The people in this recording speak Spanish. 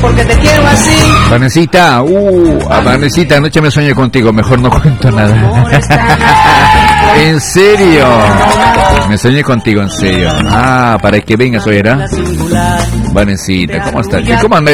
porque te quiero así. Vanesita, Vanesita, anoche me soñé contigo, mejor no cuento nada. En serio, me soñé contigo, en serio. Para que vengas hoy, ¿era? Vanesita, ¿cómo estás? ¿Cómo andas?